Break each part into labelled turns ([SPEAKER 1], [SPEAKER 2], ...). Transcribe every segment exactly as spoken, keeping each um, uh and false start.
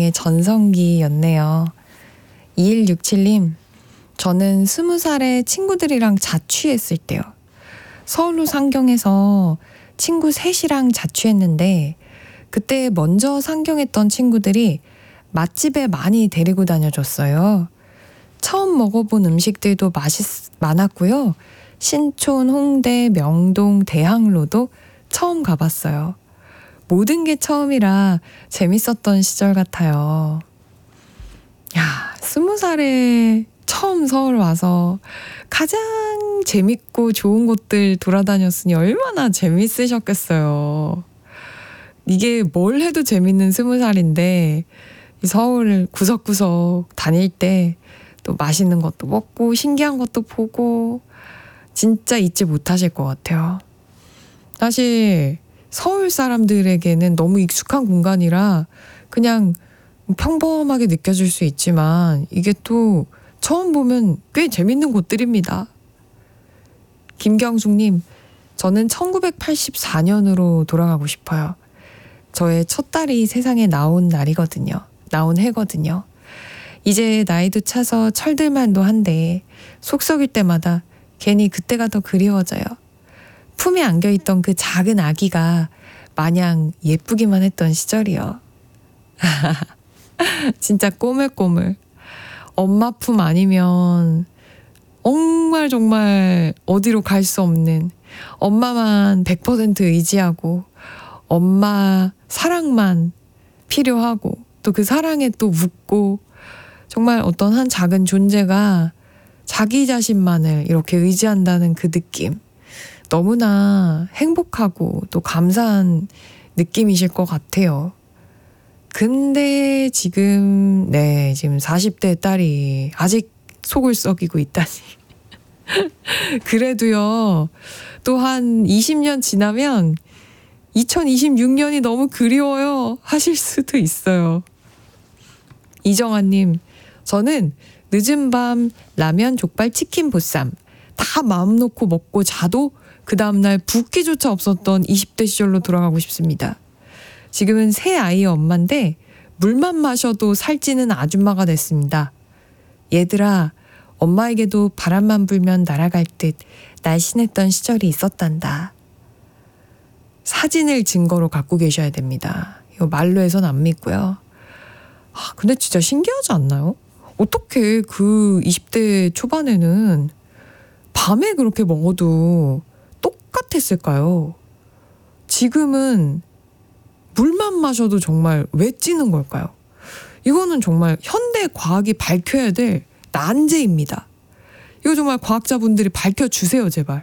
[SPEAKER 1] 이은경의 전성기였네요. 이일육칠님, 저는 스무 살에 친구들이랑 자취했을 때요. 서울로 상경해서 친구 셋이랑 자취했는데 그때 먼저 상경했던 친구들이 맛집에 많이 데리고 다녀줬어요. 처음 먹어본 음식들도 맛있, 많았고요. 신촌, 홍대, 명동, 대학로도 처음 가봤어요. 모든 게 처음이라 재밌었던 시절 같아요. 야, 스무 살에 처음 서울 와서 가장 재밌고 좋은 곳들 돌아다녔으니 얼마나 재밌으셨겠어요. 이게 뭘 해도 재밌는 스무 살인데 서울 구석구석 다닐 때 또 맛있는 것도 먹고 신기한 것도 보고 진짜 잊지 못하실 것 같아요. 사실 서울 사람들에게는 너무 익숙한 공간이라 그냥 평범하게 느껴질 수 있지만 이게 또 처음 보면 꽤 재밌는 곳들입니다. 김경숙님, 저는 천구백팔십사 년으로 돌아가고 싶어요. 저의 첫 딸이 세상에 나온 날이거든요. 나온 해거든요. 이제 나이도 차서 철들만도 한데 속 썩일 때마다 괜히 그때가 더 그리워져요. 품에 안겨있던 그 작은 아기가 마냥 예쁘기만 했던 시절이요. 진짜 꼬물꼬물. 엄마 품 아니면 정말 정말 어디로 갈 수 없는, 엄마만 백 퍼센트 의지하고 엄마 사랑만 필요하고 또 그 사랑에 또 묻고, 정말 어떤 한 작은 존재가 자기 자신만을 이렇게 의지한다는 그 느낌, 너무나 행복하고 또 감사한 느낌이실 것 같아요. 근데 지금 네 지금 사십 대 딸이 아직 속을 썩이고 있다니. 그래도요, 또 한 이십 년 지나면 이천이십육 년이 너무 그리워요 하실 수도 있어요. 이정아님, 저는 늦은 밤 라면, 족발, 치킨, 보쌈 다 마음 놓고 먹고 자도 그 다음날 붓기조차 없었던 이십 대 시절로 돌아가고 싶습니다. 지금은 새 아이의 엄마인데 물만 마셔도 살찌는 아줌마가 됐습니다. 얘들아, 엄마에게도 바람만 불면 날아갈 듯 날씬했던 시절이 있었단다. 사진을 증거로 갖고 계셔야 됩니다. 이거 말로 해선 안 믿고요. 아, 근데 진짜 신기하지 않나요? 어떻게 그 이십 대 초반에는 밤에 그렇게 먹어도 똑같았을까요? 지금은 물만 마셔도 정말 왜 찌는 걸까요? 이거는 정말 현대 과학이 밝혀야 될 난제입니다. 이거 정말 과학자분들이 밝혀주세요, 제발.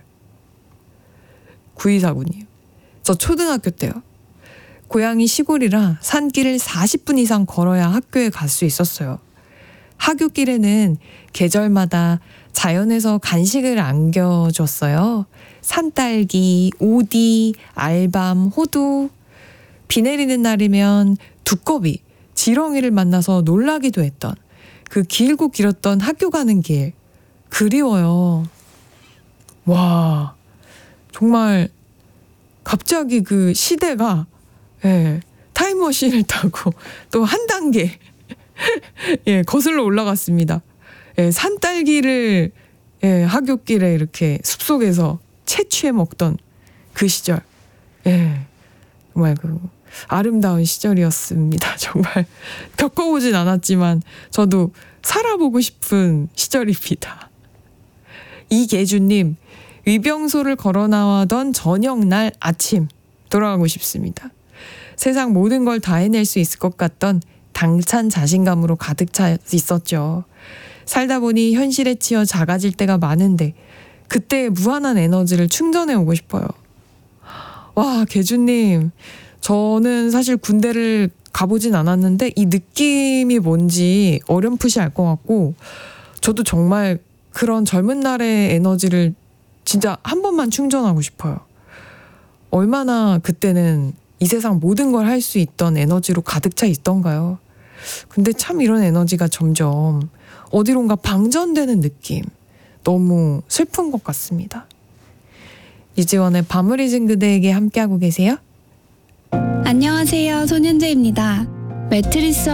[SPEAKER 1] 구이사구님, 저 초등학교 때요. 고향이 시골이라 산길을 사십 분 이상 걸어야 학교에 갈 수 있었어요. 하굣길에는 계절마다 자연에서 간식을 안겨줬어요. 산딸기, 오디, 알밤, 호두. 비 내리는 날이면 두꺼비, 지렁이를 만나서 놀라기도 했던 그 길고 길었던 학교 가는 길. 그리워요. 와, 정말 갑자기 그 시대가, 예, 타임머신을 타고 또 한 단계 예, 거슬러 올라갔습니다. 예, 산딸기를 예, 하굣길에 이렇게 숲속에서 채취해 먹던 그 시절. 예, 정말 그 아름다운 시절이었습니다. 정말 겪어보진 않았지만 저도 살아보고 싶은 시절입니다. 이계주님, 위병소를 걸어 나와던 저녁날 아침 돌아가고 싶습니다. 세상 모든 걸 다 해낼 수 있을 것 같던 당찬 자신감으로 가득 차 있었죠. 살다 보니 현실에 치여 작아질 때가 많은데 그때의 무한한 에너지를 충전해 오고 싶어요. 와, 계주님, 저는 사실 군대를 가보진 않았는데 이 느낌이 뭔지 어렴풋이 알 것 같고, 저도 정말 그런 젊은 날의 에너지를 진짜 한 번만 충전하고 싶어요. 얼마나 그때는 이 세상 모든 걸 할 수 있던 에너지로 가득 차 있던가요? 근데 참 이런 에너지가 점점 어디론가 방전되는 느낌, 너무 슬픈 것 같습니다. 이지원의 밤을 잊은 그대에게 함께하고 계세요?
[SPEAKER 2] 안녕하세요, 손현재입니다. 매트리스